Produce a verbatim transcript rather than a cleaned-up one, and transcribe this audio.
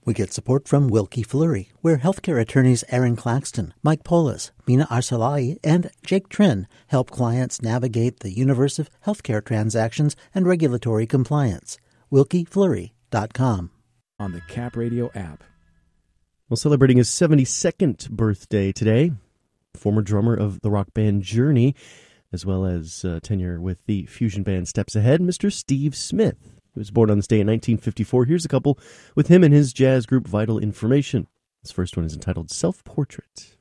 We get support from Wilkie Fleury, where healthcare attorneys Aaron Claxton, Mike Polis, Mina Arsalai, and Jake Trin help clients navigate the universe of healthcare transactions and regulatory compliance. wilkie fleury dot com. On the Cap Radio app. Well, celebrating his seventy-second birthday today, former drummer of the rock band Journey, as well as uh, tenure with the fusion band Steps Ahead, Mister Steve Smith. He was born on this day in nineteen fifty-four. Here's a couple with him and his jazz group Vital Information. This first one is entitled Self-Portrait.